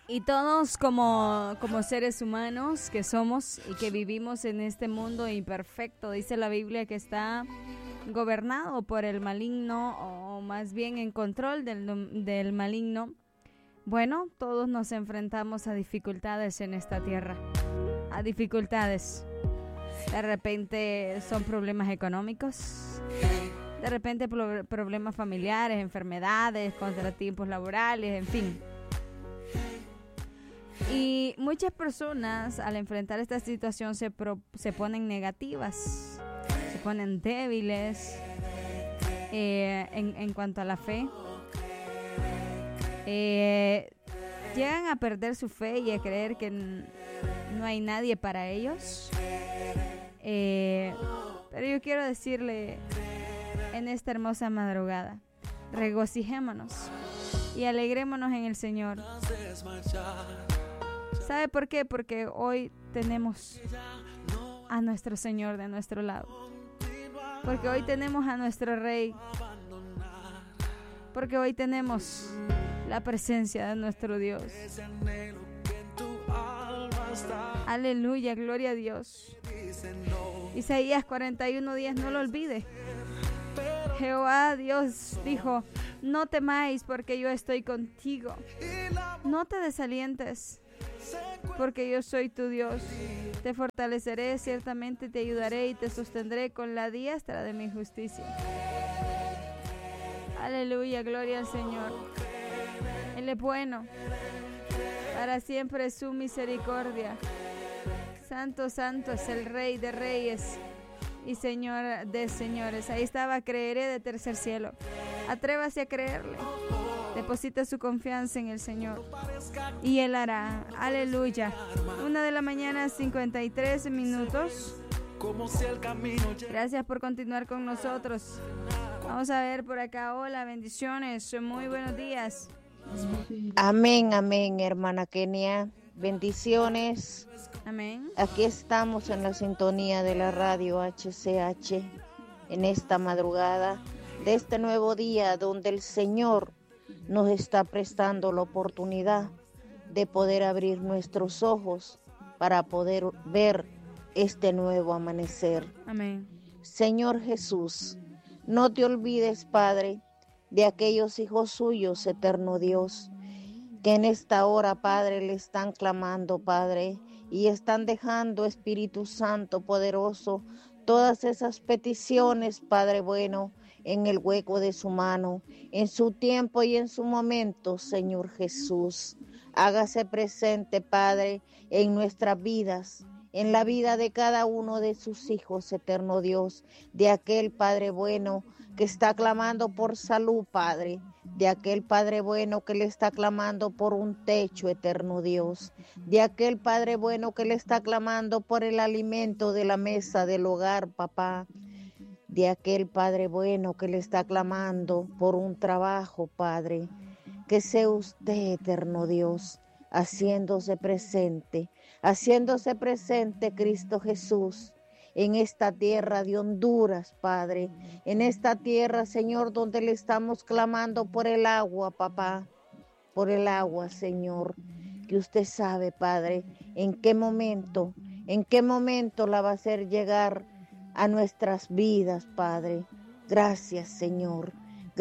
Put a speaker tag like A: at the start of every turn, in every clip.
A: Y todos como seres humanos que somos y que vivimos en este mundo imperfecto, dice la Biblia que está gobernado por el maligno, o más bien en control del maligno. Bueno, todos nos enfrentamos a dificultades en esta tierra, a dificultades. De repente son problemas económicos, de repente problemas familiares, enfermedades, contratiempos laborales, en fin. Y muchas personas al enfrentar esta situación se ponen negativas, se ponen débiles en cuanto a la fe. Llegan a perder su fe y a creer que no hay nadie para ellos. Pero yo quiero decirle en esta hermosa madrugada, regocijémonos y alegrémonos en el Señor. ¿Sabe por qué? Porque hoy tenemos a nuestro Señor de nuestro lado. Porque hoy tenemos a nuestro Rey. Porque hoy tenemos la presencia de nuestro Dios. Aleluya, gloria a Dios. Isaías 41:10, no lo olvide. Jehová Dios dijo: no temáis, porque yo estoy contigo. No te desalientes, porque yo soy tu Dios. Te fortaleceré, ciertamente te ayudaré y te sostendré con la diestra de mi justicia. Aleluya, gloria al Señor. Él es bueno, para siempre es su misericordia. Santo, santo es el Rey de Reyes y Señor de señores. Ahí estaba: creeré, de tercer cielo. Atrévase a creerle. Deposita su confianza en el Señor y Él hará. Aleluya. 1:53 a.m. Gracias por continuar con nosotros. Vamos a ver por acá. Hola, bendiciones. Muy buenos días.
B: Amén, amén, hermana Kenia. Bendiciones.
A: Amén.
B: Aquí estamos en la sintonía de la radio HCH en esta madrugada de este nuevo día donde el Señor nos está prestando la oportunidad de poder abrir nuestros ojos para poder ver este nuevo amanecer.
A: Amén.
B: Señor Jesús, no te olvides, Padre, de aquellos hijos suyos, eterno Dios, que en esta hora, Padre, le están clamando, Padre, y están dejando, Espíritu Santo poderoso, todas esas peticiones, Padre bueno, en el hueco de su mano, en su tiempo y en su momento, Señor Jesús. Hágase presente, Padre, en nuestras vidas, en la vida de cada uno de sus hijos, eterno Dios, de aquel Padre bueno que está clamando por salud, Padre, de aquel Padre bueno que le está clamando por un techo, eterno Dios, de aquel Padre bueno que le está clamando por el alimento de la mesa del hogar, papá, de aquel Padre bueno que le está clamando por un trabajo, Padre. Que sea usted, eterno Dios, haciéndose presente Cristo Jesús, en esta tierra de Honduras, Padre, en esta tierra, Señor, donde le estamos clamando por el agua, papá, por el agua, Señor, que usted sabe, Padre, en qué momento la va a hacer llegar a nuestras vidas, Padre. Gracias, Señor,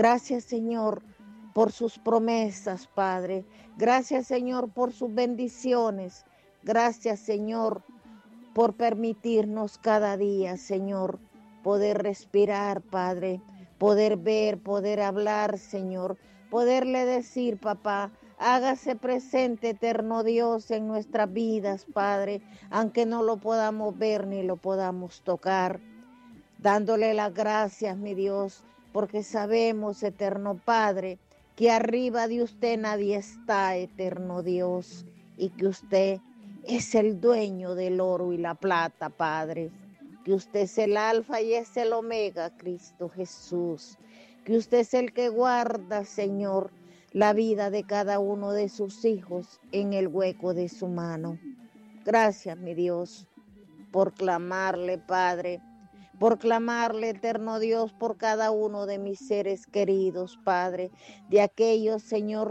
B: por sus promesas, Padre. Gracias, Señor, por sus bendiciones. Gracias, Señor, por permitirnos cada día, Señor, poder respirar, Padre, poder ver, poder hablar, Señor, poderle decir, papá, hágase presente, eterno Dios, en nuestras vidas, Padre, aunque no lo podamos ver ni lo podamos tocar, dándole las gracias, mi Dios, porque sabemos, eterno Padre, que arriba de usted nadie está, eterno Dios, y que usted es el dueño del oro y la plata, Padre, que usted es el alfa y es el omega, Cristo Jesús, que usted es el que guarda, Señor, la vida de cada uno de sus hijos en el hueco de su mano. Gracias, mi Dios, por clamarle, Padre, por clamarle, eterno Dios, por cada uno de mis seres queridos, Padre, de aquellos, Señor,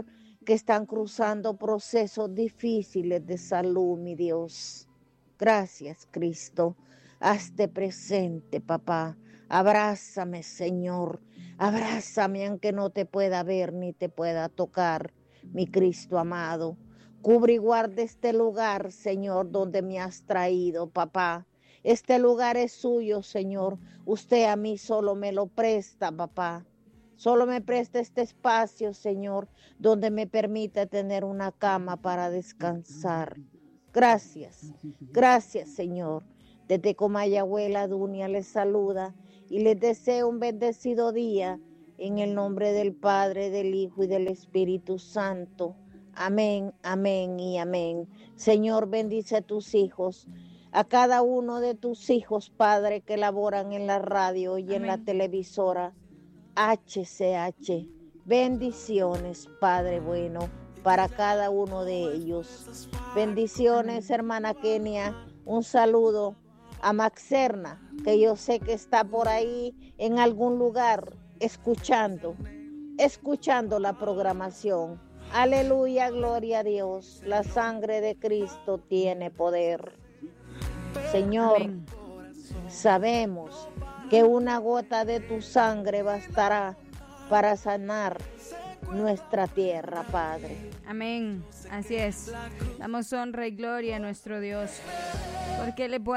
B: que están cruzando procesos difíciles de salud, mi Dios. Gracias, Cristo. Hazte presente, papá. Abrázame, Señor. Abrázame aunque no te pueda ver ni te pueda tocar, mi Cristo amado. Cubre y guarda este lugar, Señor, donde me has traído, papá. Este lugar es suyo, Señor. Usted a mí solo me lo presta, papá. Solo me presta este espacio, Señor, donde me permita tener una cama para descansar. Gracias, gracias, Señor. Desde Comayagüela, Dunia les saluda y les deseo un bendecido día en el nombre del Padre, del Hijo y del Espíritu Santo. Amén, amén y amén. Señor, bendice a tus hijos, a cada uno de tus hijos, Padre, que laboran en la radio y en la televisora. HCH, bendiciones, Padre bueno, para cada uno de ellos. Bendiciones, hermana Kenia. Un saludo a Maxerna, que yo sé que está por ahí en algún lugar escuchando la programación. Aleluya, gloria a Dios. La sangre de Cristo tiene poder. Señor, amén. Sabemos que una gota de tu sangre bastará para sanar nuestra tierra, Padre.
A: Amén, así es. Damos honra y gloria a nuestro Dios, porque Él es bueno.